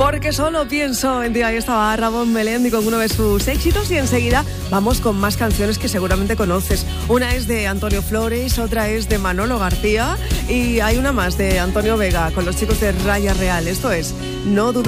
Porque solo pienso en ti. Ahí estaba Ramón Melendi con uno de sus éxitos y enseguida vamos con más canciones que seguramente conoces. Una es de Antonio Flores, otra es de Manolo García y hay una más de Antonio Vega con los chicos de Raya Real. Esto es No Dudes.